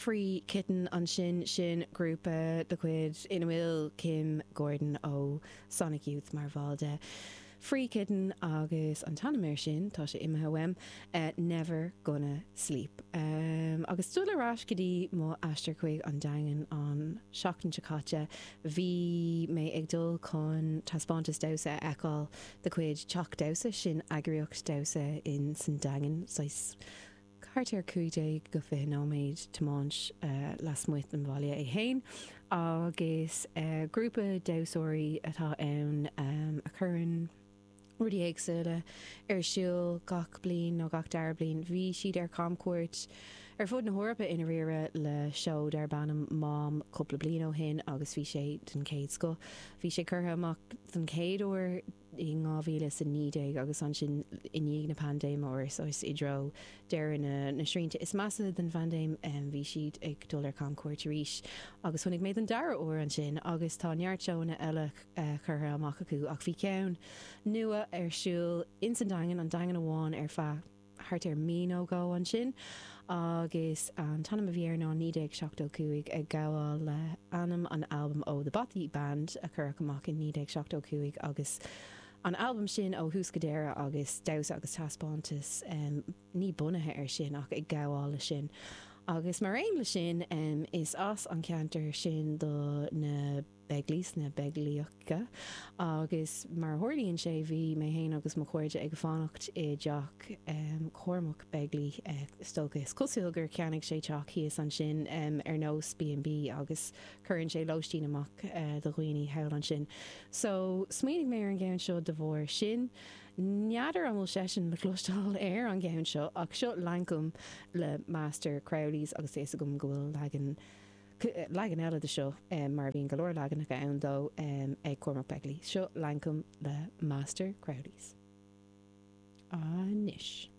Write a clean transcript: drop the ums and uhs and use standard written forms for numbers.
Free Kitten an sin grúpa de chuid ina bhfuil Kim Gordon ó Sonic Youth mar bháilde. Free Kitten agus an tanamir sin tá sé imethe weim Never Gonna Sleep. Agus túla rás go dtí má eistir chuig an dagan an seachtain chacáte bhí mé ag dul chun taspántas dosa eáil de chuid teach dosa sin agriocht dosa in san dagan sais Carter cuide go fé nóméid tamáins las muit an bhaile é hain agus grúpa dosóirí atá ann a churann rudí éagsúile ar siúil gach bliain nó gach deir bliain bhí siad ar camcuairt ar fud na hórpa ina rire le show dar bannam mám coppla bliain ó hin agus bhí sé den céad sco bhí sé curtha amach den céad uair i 2019 agus an sin iníag na pandéim or sois I dro deir na srínte is massa den pandéim bhí siad ag dul ar camcuairt ríis agus chunig méid an dara uair an sin agus tá neart seona eile curtha amach acu ach bhí ceann nua ar siúil in san dagan an dagan amháin ar fa hart ar mí ógá an sin agus an tanam a bhíar ná 1975 ag gáil le anam an album ó The Bothy Band a chur amach in 1975 agus an album sin ó húscadéire agus dos agus taspántas ní bunathe ar sin ach ag gáil sin agus mar aim le sin is as an ceantar sin do na beglís na beglíocha agus mar thuirlíonn sé bhí mé héin agus mo chuirde ag fánacht I deach Cormac beglí stogus cosúilgur ceannig sé teach híos an sin ar nós B&B agus churann sé lóistín amach do roioine heil an sin so smaoinnig mé ar an gceann seo de bhór sin neadidir an bhfuil sesin le clúisteáil ar an gceann seo ach seo leancum le Master Crowleys agus é gom go bhfuil legan eile de seo mar bhíon golóir legan a ann dó ag Cormac Begley seo leancum le Master Crowleys. Níis.